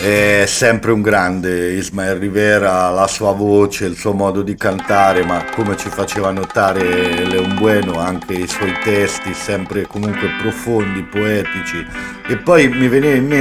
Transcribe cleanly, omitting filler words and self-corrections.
È sempre un grande Ismael Rivera, la sua voce, il suo modo di cantare, ma come ci faceva notare Leon Bueno, anche i suoi testi sempre comunque profondi, poetici. E poi mi veniva in mente